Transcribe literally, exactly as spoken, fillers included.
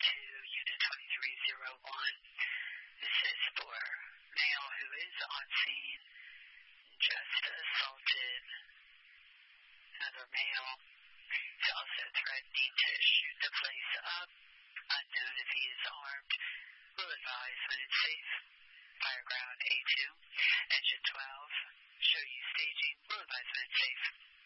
two, Unit twenty-three oh one. This is for male who is on scene, just assaulted another male. He's also threatening to shoot the place up. Unknown if he is armed. Will advise when it's safe. Fireground A two, Engine twelve. Show you staging. Will advise when it's safe.